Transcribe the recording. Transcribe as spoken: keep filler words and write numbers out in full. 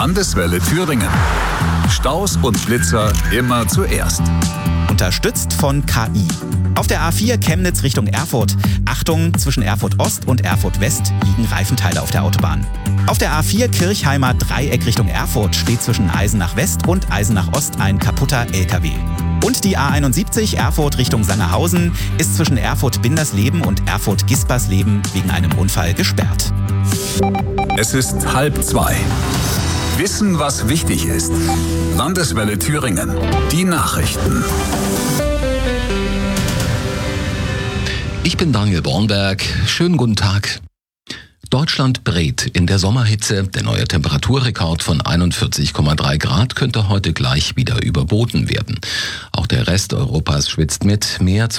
Landeswelle Thüringen. Staus und Blitzer immer zuerst. Unterstützt von K I. Auf der A vier Chemnitz Richtung Erfurt. Achtung, zwischen Erfurt Ost und Erfurt West liegen Reifenteile auf der Autobahn. Auf der A vier Kirchheimer Dreieck Richtung Erfurt steht zwischen Eisenach West und Eisenach Ost ein kaputter L K W. Und die A einundsiebzig Erfurt Richtung Sangerhausen ist zwischen Erfurt-Bindersleben und Erfurt-Gispersleben wegen einem Unfall gesperrt. Es ist halb zwei. Wissen, was wichtig ist. Landeswelle Thüringen. Die Nachrichten. Ich bin Daniel Bornberg. Schönen guten Tag. Deutschland brät in der Sommerhitze. Der neue Temperaturrekord von einundvierzig Komma drei Grad könnte heute gleich wieder überboten werden. Auch der Rest Europas schwitzt mit. Mehr